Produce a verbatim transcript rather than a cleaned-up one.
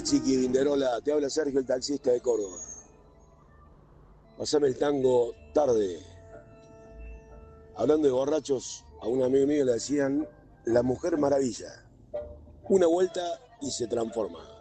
Chiqui Vinderola, te habla Sergio, el taxista de Córdoba. Pasame el tango tarde. Hablando de borrachos, a un amigo mío le decían la Mujer Maravilla. Una vuelta y se transforma.